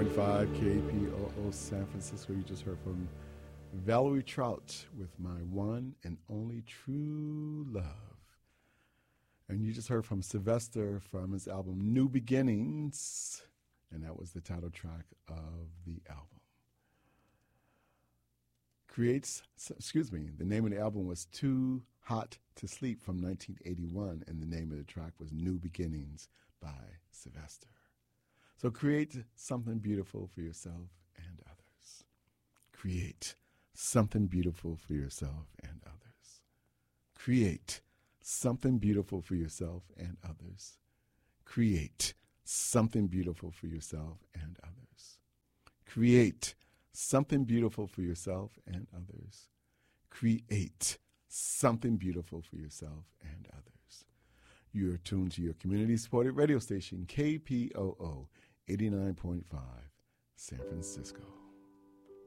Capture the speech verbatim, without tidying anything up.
point five K P O O San Francisco. You just heard from Valerie Trout with My One and Only True Love. And you just heard from Sylvester from his album New Beginnings, and that was the title track of the album. Creates, excuse me, the name of the album was Too Hot to Sleep from nineteen eighty-one, and the name of the track was New Beginnings by Sylvester. So create something beautiful for yourself and others. Create something beautiful for yourself and others. Create something beautiful for yourself and others. Create something beautiful for yourself and others. Create something beautiful for yourself and others. Create something beautiful for yourself and others. You are tuned to your community-supported radio station, K P O O eighty-nine point five, San Francisco.